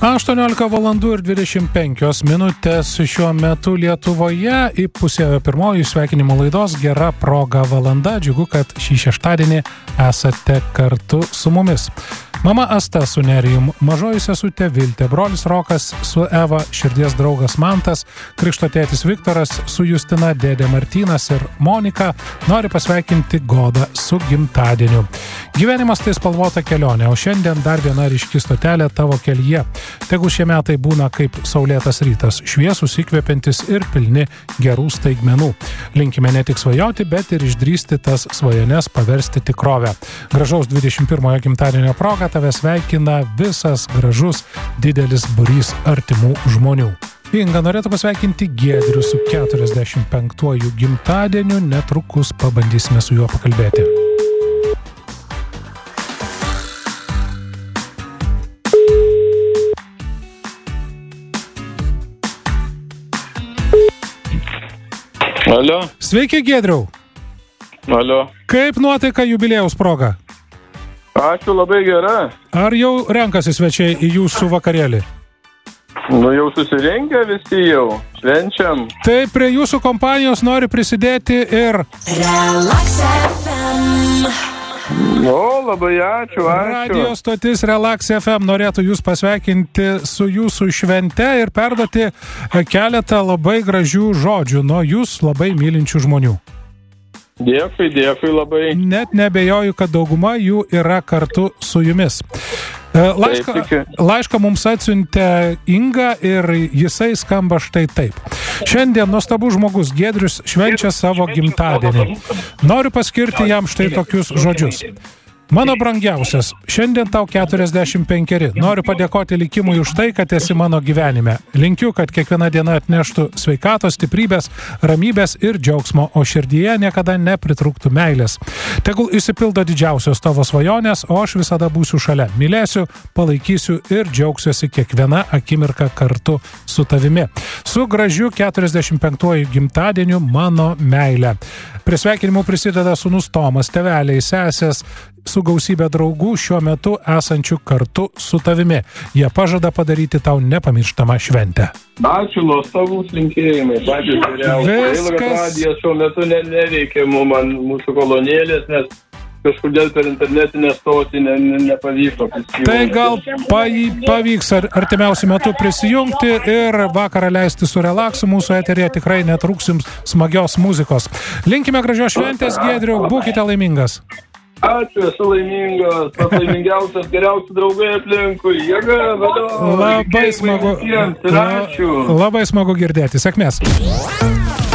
18 valandų ir 25 minutės šiuo metu Lietuvoje. Įpusėjo pirmoji sveikinimo laidos Gera proga valanda. Džiugu, kad šį šeštadienį esate kartu su mumis. Mama Asta su Nerijum, mažoji sesutė Viltė, brolis Rokas su Eva, širdies draugas Mantas, krikšto tėtis Viktoras su Justina, dėdė Martynas ir Monika nori pasveikinti Godą su gimtadieniu. Gyvenimas tai spalvota kelionė, o šiandien dar viena ryški stotelė tavo kelyje. Tegu šie metai būna kaip saulėtas rytas, šviesus, įkvepiantis ir pilni gerų staigmenų. Linkime ne tik svajoti, bet ir išdrįsti tas svajones paversti tikrovę. Gražaus 21 gimtadienio proga tave sveikina visas gražus didelis būrys artimų žmonių. Inga norėtų pasveikinti Giedrių su 45 gimtadieniu, netrukus pabandysime su juo pakalbėti. Alio. Sveiki, Giedriau. Alio. Kaip nuotaika jubiliejaus proga? Ačiū, labai gera. Ar jau renkasi svečiai į jūsų vakarėlį? Jau susirengę visi jau. Švenčiam. Tai prie jūsų kompanijos nori prisidėti ir Relax FM. Labai ačiū. Radio stotis Relax FM norėtų jūs pasveikinti su jūsų švente ir perduoti keletą labai gražių žodžių nuo jūs labai mylinčių žmonių. Dėkui labai. Net nebejoju, kad dauguma jų yra kartu su jumis. Laišką mums atsiuntė Inga ir jisai skamba štai taip. Šiandien nuostabus žmogus Giedrius švenčia savo gimtadienį. Noriu paskirti jam štai tokius žodžius. Mano brangiausias, šiandien tau 45. Noriu padėkoti likimui už tai, kad esi mano gyvenime. Linkiu, kad kiekviena diena atneštų sveikatos, stiprybės, ramybės ir džiaugsmo, o širdyje niekada nepritrūktų meilės. Tegul išsipildo didžiausios tavo svajonės, o aš visada būsiu šalia. Mylėsiu, palaikysiu ir džiaugsiuosi kiekviena akimirka kartu su tavimi. Su gražiu 45 gimtadieniu mano meilė. Prie sveikinimų prisideda sūnus Tomas, tėveliai, sesės, su gausybė draugų šiuo metu esančių kartu su tavimi. Jie pažada padaryti tau nepamirštamą šventę. Ačiū, nuostabūs linkėjimai. Patys geriausiai. Radijas šiuo metu neveikia man mūsų kolonėlės, nes kažkodėl per internetinę stotį nepavyko prisijungti. Tai gal pavyks artimiausiu metu prisijungti ir vakarą leisti su relaksu. Mūsų eterėje tikrai netrūksim smagios muzikos. Linkime gražios šventės, Giedriau, būkite laimingas. Ačiū, esu laimingas, pats laimingiausias, geriausi draugai aplinkui. Jėga, Labai smagu girdėti. Sėkmės.